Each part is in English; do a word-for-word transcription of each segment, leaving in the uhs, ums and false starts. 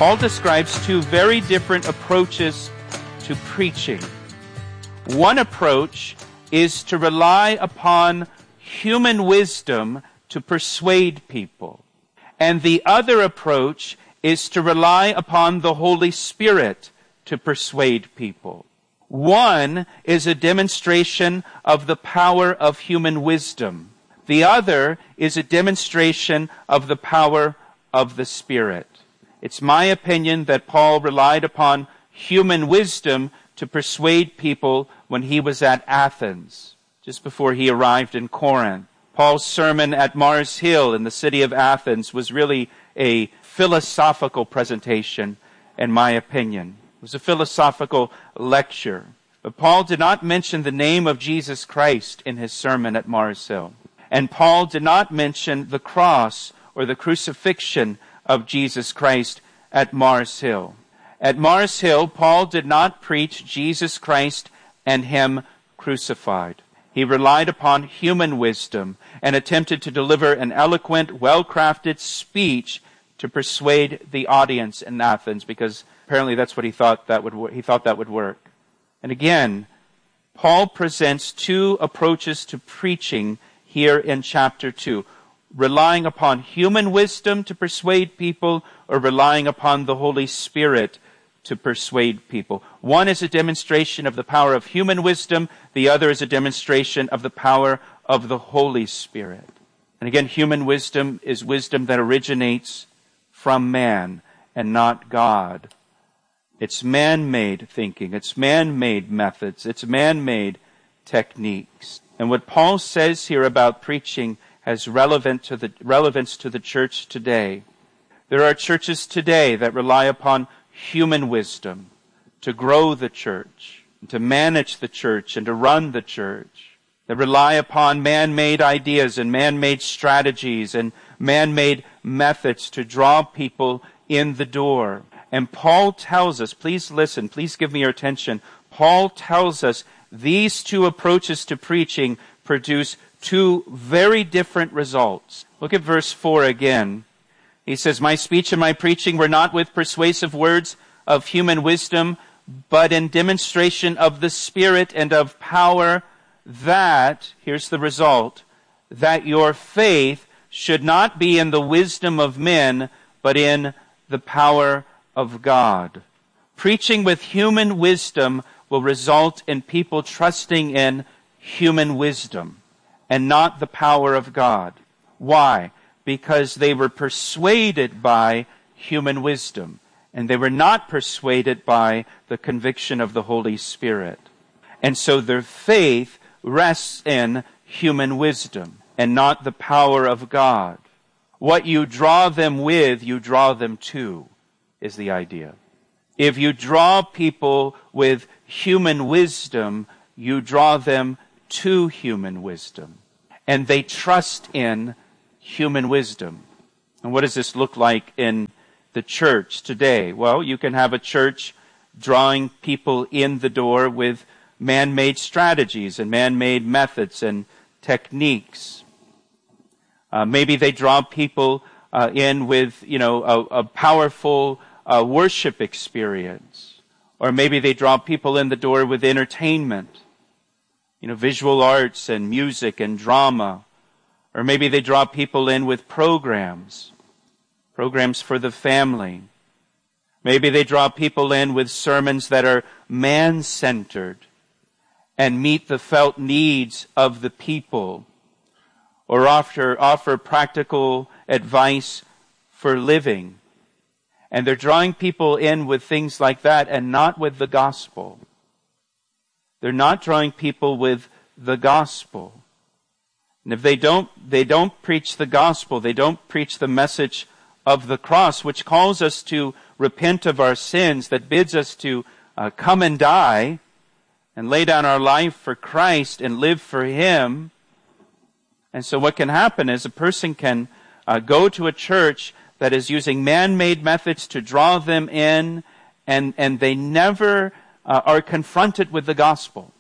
Paul describes two very different approaches to preaching. One approach is to rely upon human wisdom to persuade people. And the other approach is to rely upon the Holy Spirit to persuade people. One is a demonstration of the power of human wisdom. The other is a demonstration of the power of the Spirit. It's my opinion that Paul relied upon human wisdom to persuade people when he was at Athens, just before he arrived in Corinth. Paul's sermon at Mars Hill in the city of Athens was really a philosophical presentation, in my opinion. It was a philosophical lecture. But Paul did not mention the name of Jesus Christ in his sermon at Mars Hill. And Paul did not mention the cross or the crucifixion of Jesus Christ at Mars Hill. At Mars Hill, Paul did not preach Jesus Christ and Him crucified. He relied upon human wisdom and attempted to deliver an eloquent, well-crafted speech to persuade the audience in Athens, because apparently that's what he thought that would he thought that would work. And again, Paul presents two approaches to preaching here in chapter two. Relying upon human wisdom to persuade people, or relying upon the Holy Spirit to persuade people. One is a demonstration of the power of human wisdom. The other is a demonstration of the power of the Holy Spirit. And again, human wisdom is wisdom that originates from man and not God. It's man-made thinking. It's man-made methods. It's man-made techniques. And what Paul says here about preaching has relevant to the, relevance to the church today. There are churches today that rely upon human wisdom to grow the church, and to manage the church, and to run the church. That rely upon man-made ideas and man-made strategies and man-made methods to draw people in the door. And Paul tells us, please listen, please give me your attention. Paul tells us these two approaches to preaching produce two very different results. Look at verse four again. He says, "My speech and my preaching were not with persuasive words of human wisdom, but in demonstration of the Spirit and of power, that," here's the result, "that your faith should not be in the wisdom of men, but in the power of God." Preaching with human wisdom will result in people trusting in human wisdom and not the power of God. Why? Because they were persuaded by human wisdom, and they were not persuaded by the conviction of the Holy Spirit. And so their faith rests in human wisdom and not the power of God. What you draw them with, you draw them to, is the idea. If you draw people with human wisdom, you draw them to human wisdom. And they trust in human wisdom. And what does this look like in the church today? Well, you can have a church drawing people in the door with man-made strategies and man-made methods and techniques. Uh, maybe they draw people uh, in with, you know, a, a powerful uh, worship experience. Or maybe they draw people in the door with entertainment. You know, visual arts and music and drama. Or maybe they draw people in with programs. Programs for the family. Maybe they draw people in with sermons that are man-centered and meet the felt needs of the people. Or offer, offer practical advice for living. And they're drawing people in with things like that and not with the gospel. They're not drawing people with the gospel. And if they don't, they don't preach the gospel, they don't preach the message of the cross, which calls us to repent of our sins, that bids us to uh, come and die and lay down our life for Christ and live for Him. And so what can happen is a person can uh, go to a church that is using man-made methods to draw them in, and, and they never uh, are confronted with the gospel.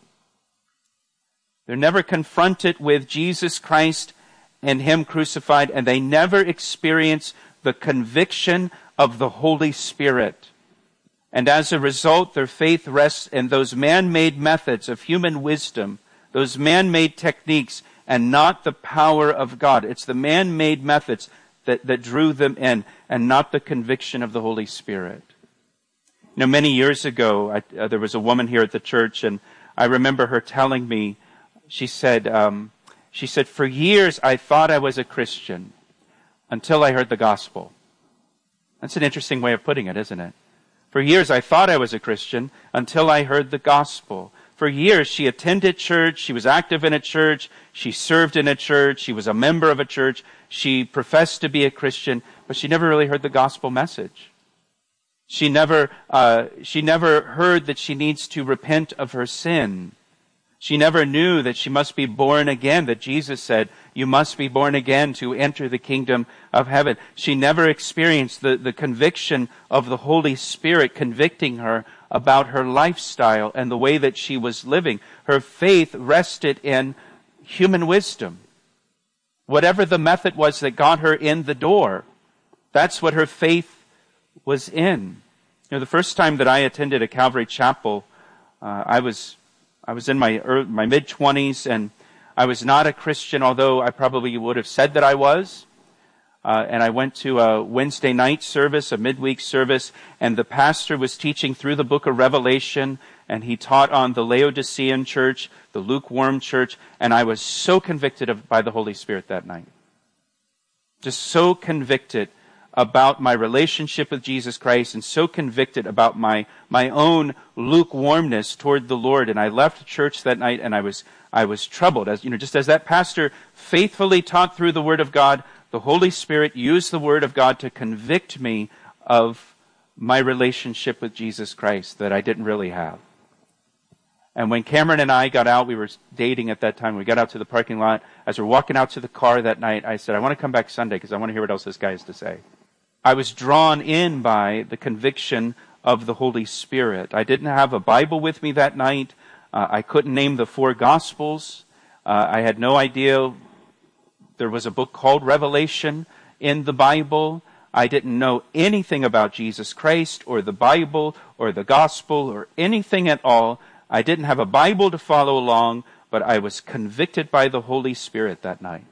They're never confronted with Jesus Christ and Him crucified, and they never experience the conviction of the Holy Spirit. And as a result, their faith rests in those man-made methods of human wisdom, those man-made techniques, and not the power of God. It's the man-made methods that, that drew them in, and not the conviction of the Holy Spirit. You know, many years ago, I, uh, there was a woman here at the church, and I remember her telling me, she said, um, she said, for years I thought I was a Christian until I heard the gospel. That's an interesting way of putting it, isn't it? For years I thought I was a Christian until I heard the gospel. For years she attended church, she was active in a church, she served in a church, she was a member of a church, she professed to be a Christian, but she never really heard the gospel message. She never, uh, she never heard that she needs to repent of her sin. She never knew that she must be born again, that Jesus said, you must be born again to enter the kingdom of heaven. She never experienced the, the conviction of the Holy Spirit convicting her about her lifestyle and the way that she was living. Her faith rested in human wisdom. Whatever the method was that got her in the door, that's what her faith was in. You know, the first time that I attended a Calvary chapel, uh, I was I was in my early, my mid-twenties, and I was not a Christian, although I probably would have said that I was. Uh, and I went to a Wednesday night service, a midweek service, and the pastor was teaching through the book of Revelation, and he taught on the Laodicean church, the lukewarm church, and I was so convicted of, by the Holy Spirit that night. Just so convicted about my relationship with Jesus Christ, and so convicted about my my own lukewarmness toward the Lord. And I left church that night, and I was I was troubled. As you know, just as that pastor faithfully taught through the Word of God, the Holy Spirit used the Word of God to convict me of my relationship with Jesus Christ that I didn't really have. And when Cameron and I got out, we were dating at that time, we got out to the parking lot. As we're walking out to the car that night, I said, I want to come back Sunday because I want to hear what else this guy has to say. I was drawn in by the conviction of the Holy Spirit. I didn't have a Bible with me that night. Uh, I couldn't name the four Gospels. Uh, I had no idea there was a book called Revelation in the Bible. I didn't know anything about Jesus Christ or the Bible or the Gospel or anything at all. I didn't have a Bible to follow along, but I was convicted by the Holy Spirit that night.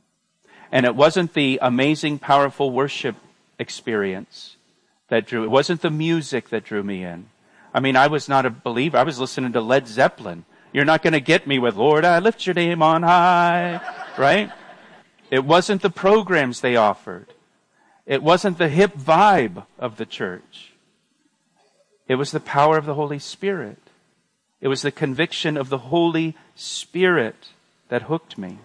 And it wasn't the amazing, powerful worship experience that drew. It wasn't the music that drew me in. I mean, I was not a believer. I was listening to Led Zeppelin. You're not going to get me with, Lord, I lift your name on high, right? It wasn't the programs they offered. It wasn't the hip vibe of the church. It was the power of the Holy Spirit. It was the conviction of the Holy Spirit that hooked me.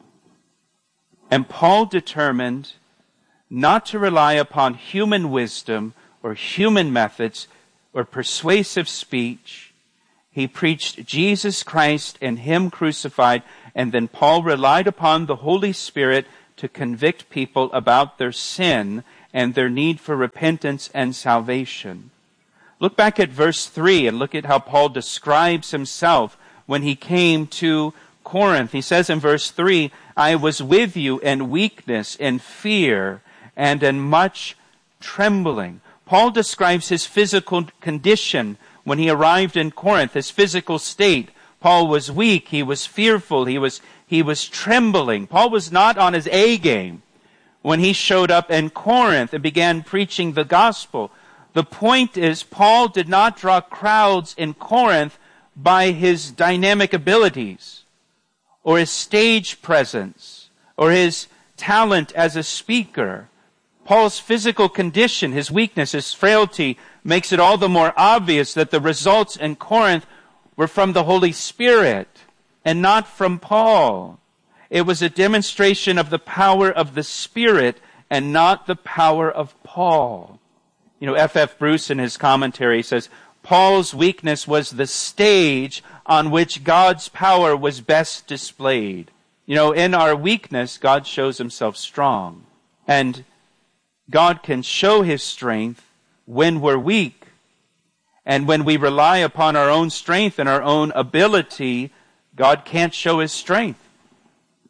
And Paul determined not to rely upon human wisdom or human methods or persuasive speech. He preached Jesus Christ and Him crucified, and then Paul relied upon the Holy Spirit to convict people about their sin and their need for repentance and salvation. Look back at verse three and look at how Paul describes himself when he came to Corinth. He says in verse three, I was with you in weakness, in fear, and in much trembling. Paul describes his physical condition when he arrived in Corinth, his physical state. Paul was weak, he was fearful, he was, he was trembling. Paul was not on his A game when he showed up in Corinth and began preaching the gospel. The point is, Paul did not draw crowds in Corinth by his dynamic abilities, or his stage presence, or his talent as a speaker. Paul's physical condition, his weakness, his frailty, makes it all the more obvious that the results in Corinth were from the Holy Spirit and not from Paul. It was a demonstration of the power of the Spirit and not the power of Paul. You know, F F Bruce in his commentary says, Paul's weakness was the stage on which God's power was best displayed. You know, in our weakness, God shows Himself strong. And God can show His strength when we're weak. And when we rely upon our own strength and our own ability, God can't show His strength.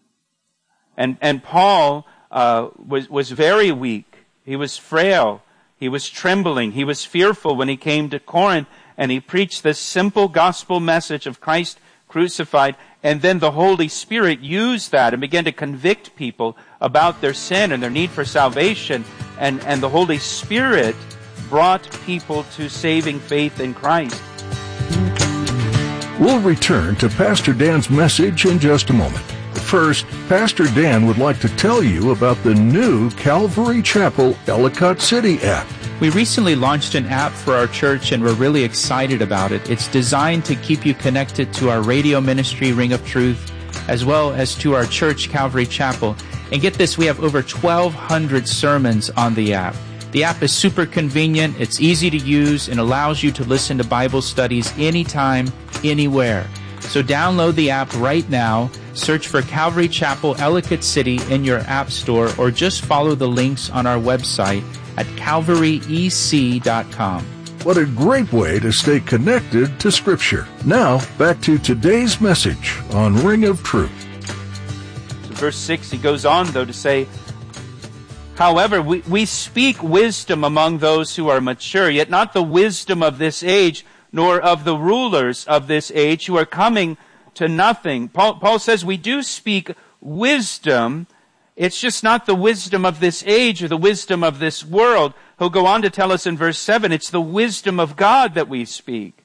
And and Paul uh, was was very weak. He was frail. He was trembling. He was fearful when he came to Corinth, and he preached this simple gospel message of Christ crucified. And then the Holy Spirit used that and began to convict people about their sin and their need for salvation. And, and the Holy Spirit brought people to saving faith in Christ. We'll return to Pastor Dan's message in just a moment. First, Pastor Dan would like to tell you about the new Calvary Chapel Ellicott City app. We recently launched an app for our church, and we're really excited about it. It's designed to keep you connected to our radio ministry, Ring of Truth, as well as to our church, Calvary Chapel. And get this, we have over twelve hundred sermons on the app. The app is super convenient, it's easy to use, and allows you to listen to Bible studies anytime, anywhere. So download the app right now, search for Calvary Chapel Ellicott City in your app store, or just follow the links on our website at calvary e c dot com. What a great way to stay connected to Scripture. Now, back to today's message on Ring of Truth. So verse six, he goes on, though, to say, however, we, we speak wisdom among those who are mature, yet not the wisdom of this age, nor of the rulers of this age who are coming to nothing. Paul, Paul says we do speak wisdom. It's just not the wisdom of this age or the wisdom of this world. He'll go on to tell us in verse seven, it's the wisdom of God that we speak.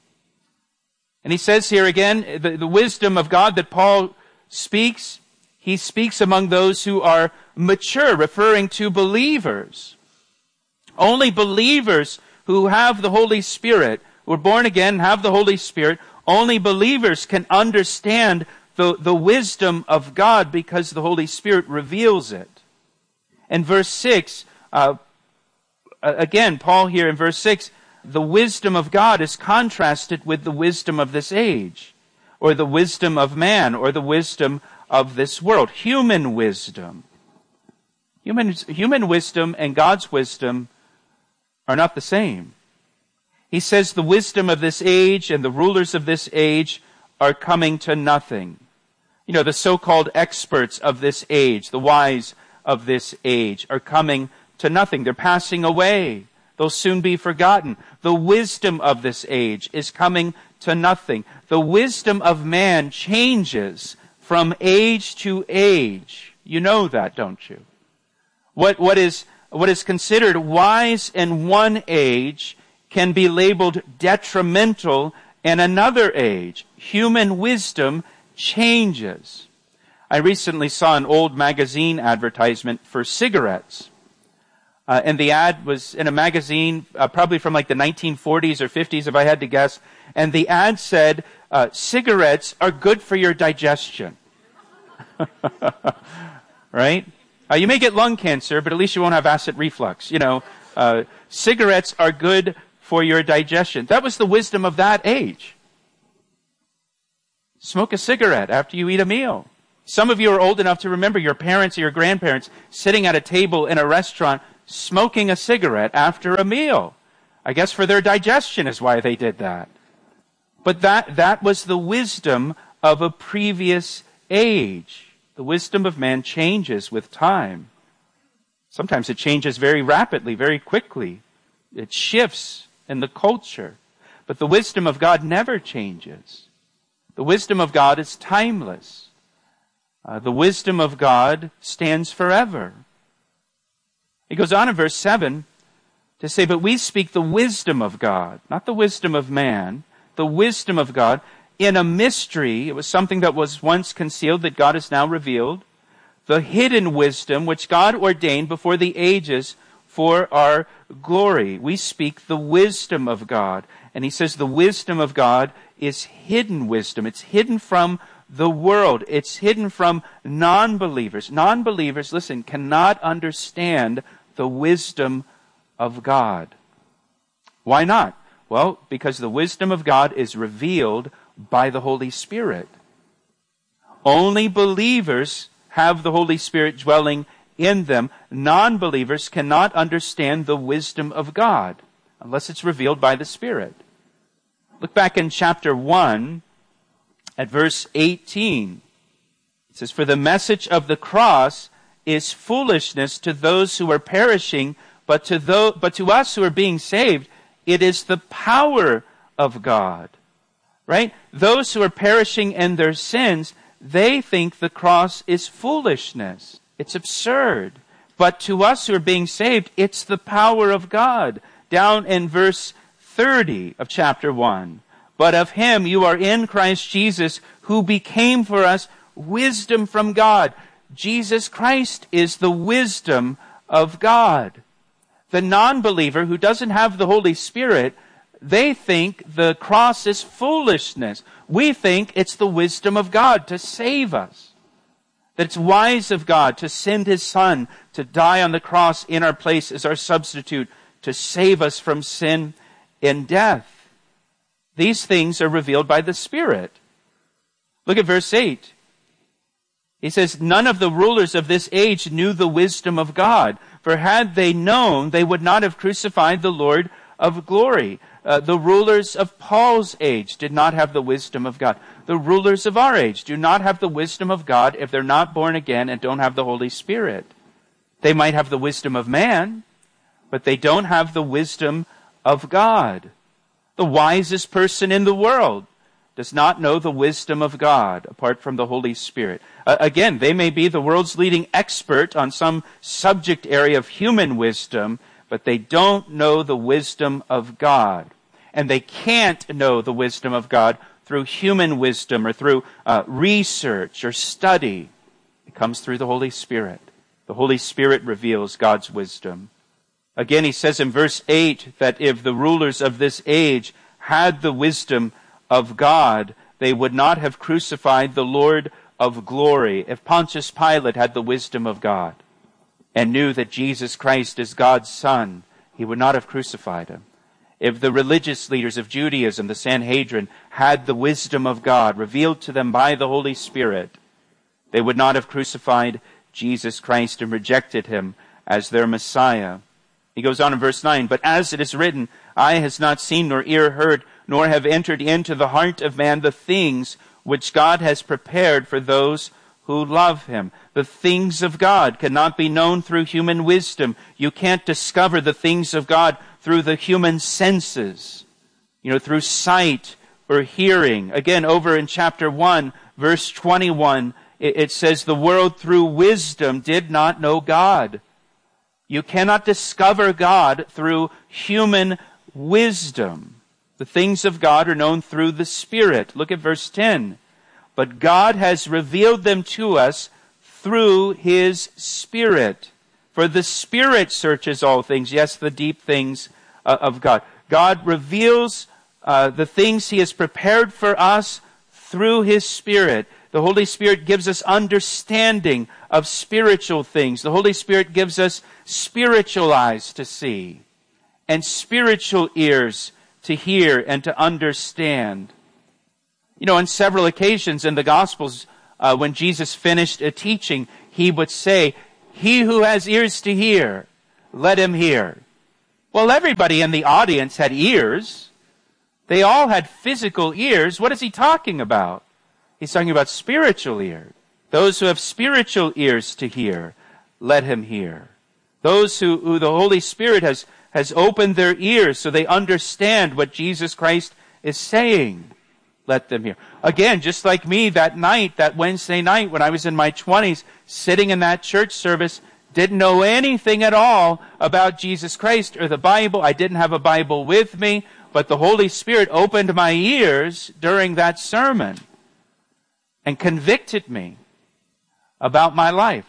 And he says here again, the, the wisdom of God that Paul speaks, he speaks among those who are mature, referring to believers. Only believers who have the Holy Spirit, who are born again, have the Holy Spirit, only believers can understand the, the wisdom of God because the Holy Spirit reveals it. In verse six, uh, again, Paul here in verse six, the wisdom of God is contrasted with the wisdom of this age, or the wisdom of man, or the wisdom of this world. Human wisdom. Human, human wisdom and God's wisdom are not the same. He says the wisdom of this age and the rulers of this age are coming to nothing. You know, the so-called experts of this age, the wise of this age, are coming to nothing. They're passing away. They'll soon be forgotten. The wisdom of this age is coming to nothing. The wisdom of man changes from age to age. You know that, don't you? What, what is, what is considered wise in one age can be labeled detrimental in another age. Human wisdom changes. I recently saw an old magazine advertisement for cigarettes. Uh, and the ad was in a magazine, uh, probably from like the nineteen forties or fifties, if I had to guess. And the ad said, uh, cigarettes are good for your digestion. Right? Uh, you may get lung cancer, but at least you won't have acid reflux. You know, uh, cigarettes are good for your digestion. That was the wisdom of that age. Smoke a cigarette after you eat a meal. Some of you are old enough to remember your parents or your grandparents sitting at a table in a restaurant smoking a cigarette after a meal. I guess for their digestion is why they did that. But that, that was the wisdom of a previous age. The wisdom of man changes with time. Sometimes it changes very rapidly, very quickly. It shifts in the culture. But the wisdom of God never changes. The wisdom of God is timeless. Uh, the wisdom of God stands forever. He goes on in verse seven to say, but we speak the wisdom of God, not the wisdom of man, the wisdom of God in a mystery. It was something that was once concealed that God has now revealed. The hidden wisdom which God ordained before the ages for our glory. We speak the wisdom of God. And he says the wisdom of God is hidden wisdom. It's hidden from the world. It's hidden from non-believers. Non-believers, listen, cannot understand the wisdom of God. Why not? Well, because the wisdom of God is revealed by the Holy Spirit. Only believers have the Holy Spirit dwelling in them. Non-believers cannot understand the wisdom of God unless it's revealed by the Spirit. Look back in chapter one at verse eighteen. It says, for the message of the cross is foolishness to those who are perishing, But to those, but to us who are being saved, it is the power of God. Right? Those who are perishing in their sins, they think the cross is foolishness. It's absurd. But to us who are being saved, it's the power of God. Down in verse thirty of chapter one. But of him you are in Christ Jesus, who became for us wisdom from God. Jesus Christ is the wisdom of God. The non-believer who doesn't have the Holy Spirit, they think the cross is foolishness. We think it's the wisdom of God to save us. That it's wise of God to send His Son to die on the cross in our place as our substitute to save us from sin and death. These things are revealed by the Spirit. Look at verse eight. He says, none of the rulers of this age knew the wisdom of God, for had they known, they would not have crucified the Lord of glory. Uh, the rulers of Paul's age did not have the wisdom of God. The rulers of our age do not have the wisdom of God if they're not born again and don't have the Holy Spirit. They might have the wisdom of man, but they don't have the wisdom of God. The wisest person in the world does not know the wisdom of God apart from the Holy Spirit. Uh, again, they may be the world's leading expert on some subject area of human wisdom, but they don't know the wisdom of God. And they can't know the wisdom of God through human wisdom or through uh, research or study. It comes through the Holy Spirit. The Holy Spirit reveals God's wisdom. Again, he says in verse eight that if the rulers of this age had the wisdom of God, they would not have crucified the Lord of glory. If Pontius Pilate had the wisdom of God and knew that Jesus Christ is God's Son, he would not have crucified him. If the religious leaders of Judaism, the Sanhedrin, had the wisdom of God revealed to them by the Holy Spirit, they would not have crucified Jesus Christ and rejected him as their Messiah. He goes on in verse nine, but as it is written, eye has not seen nor ear heard, nor have entered into the heart of man the things which God has prepared for those who love him. The things of God cannot be known through human wisdom. You can't discover the things of God through the human senses, you know, through sight or hearing. Again, over in chapter one, verse twenty-one, it, it says, the world through wisdom did not know God. You cannot discover God through human wisdom. The things of God are known through the Spirit. Look at verse ten. But God has revealed them to us through His Spirit. For the Spirit searches all things, yes, the deep things uh, of God. God reveals uh, the things He has prepared for us through His Spirit. The Holy Spirit gives us understanding of spiritual things. The Holy Spirit gives us spiritual eyes to see and spiritual ears to hear and to understand. You know, on several occasions in the Gospels, uh, when Jesus finished a teaching, He would say, he who has ears to hear, let him hear. Well, everybody in the audience had ears. They all had physical ears. What is He talking about? He's talking about spiritual ears. Those who have spiritual ears to hear, let him hear. Those who, who the Holy Spirit has, has opened their ears so they understand what Jesus Christ is saying, let them hear. Again, just like me that night, that Wednesday night when I was in my twenties, sitting in that church service, didn't know anything at all about Jesus Christ or the Bible. I didn't have a Bible with me, but the Holy Spirit opened my ears during that sermon and convicted me about my life.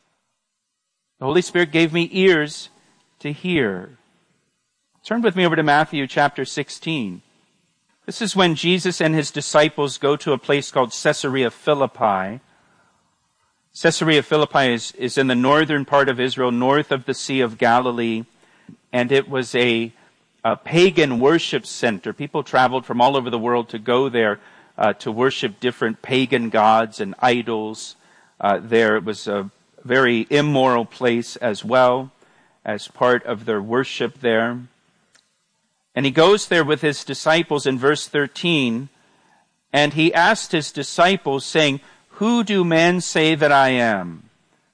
The Holy Spirit gave me ears to hear. Turn with me over to Matthew chapter sixteen. This is when Jesus and His disciples go to a place called Caesarea Philippi. Caesarea Philippi is, is in the northern part of Israel, north of the Sea of Galilee, and it was a, a pagan worship center. People traveled from all over the world to go there uh, to worship different pagan gods and idols. Uh, there it was a very immoral place as well, as part of their worship there. And He goes there with His disciples in verse thirteen, and He asked His disciples, saying, who do men say that I am?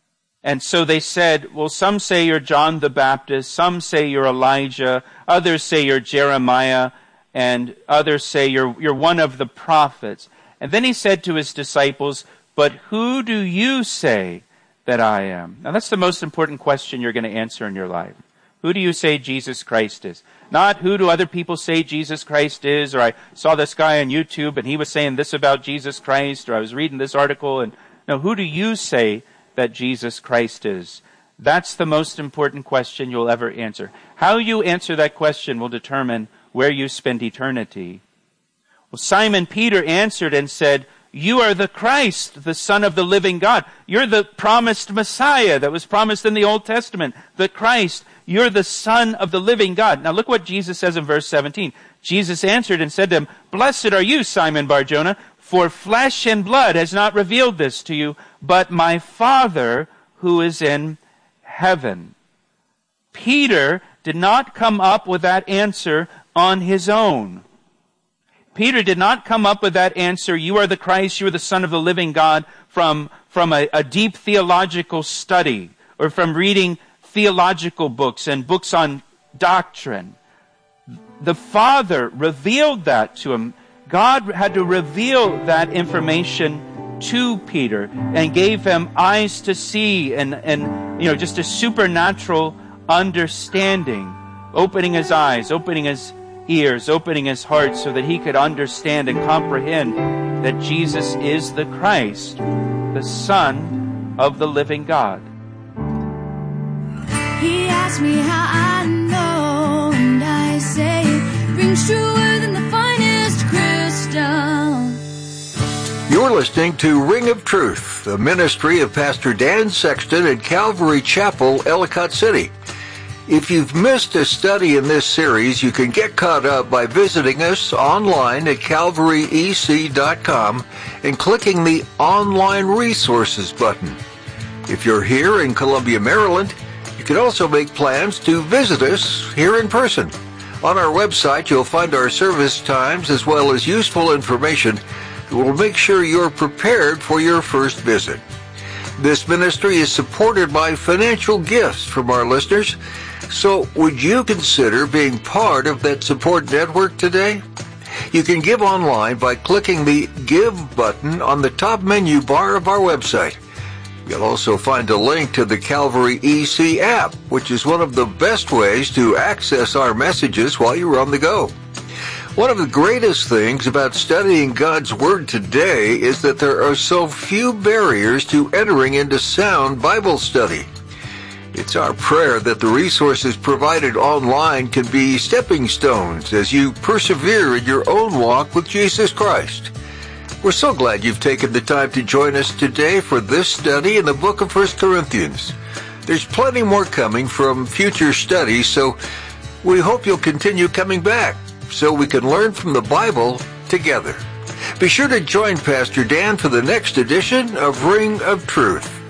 And so they said, well, some say you're John the Baptist, some say you're Elijah, others say you're Jeremiah, and others say you're, you're one of the prophets. And then he said to his disciples, but who do you say that I am? Now that's the most important question you're going to answer in your life. Who do you say Jesus Christ is? Not who do other people say Jesus Christ is, or I saw this guy on YouTube and he was saying this about Jesus Christ, or I was reading this article. And no, who do you say that Jesus Christ is? That's the most important question you'll ever answer. How you answer that question will determine where you spend eternity. Well, Simon Peter answered and said, you are the Christ, the Son of the living God. You're the promised Messiah that was promised in the Old Testament. The Christ. You're the Son of the living God. Now look what Jesus says in verse seventeen. Jesus answered and said to him, blessed are you, Simon Bar-Jonah, for flesh and blood has not revealed this to you, but my Father who is in heaven. Peter did not come up with that answer on his own. Peter did not come up with that answer, you are the Christ, you are the Son of the living God, from, from a, a deep theological study or from reading theological books and books on doctrine. The Father revealed that to him. God had to reveal that information to Peter and gave him eyes to see and, and you know, just a supernatural understanding, opening his eyes, opening his ears, opening his heart so that he could understand and comprehend that Jesus is the Christ, the Son of the living God. He asked me how I know, and I say it rings truer than the finest crystal. You're listening to Ring of Truth, the ministry of Pastor Dan Sexton at Calvary Chapel, Ellicott City. If you've missed a study in this series, you can get caught up by visiting us online at calvary e c dot com and clicking the Online Resources button. If you're here in Columbia, Maryland, you can also make plans to visit us here in person. On our website, you'll find our service times as well as useful information that will make sure you're prepared for your first visit. This ministry is supported by financial gifts from our listeners. So would you consider being part of that support network today? You can give online by clicking the Give button on the top menu bar of our website. You'll also find a link to the Calvary E C app, which is one of the best ways to access our messages while you're on the go. One of the greatest things about studying God's Word today is that there are so few barriers to entering into sound Bible study. It's our prayer that the resources provided online can be stepping stones as you persevere in your own walk with Jesus Christ. We're so glad you've taken the time to join us today for this study in the book of First Corinthians. There's plenty more coming from future studies, so we hope you'll continue coming back so we can learn from the Bible together. Be sure to join Pastor Dan for the next edition of Ring of Truth.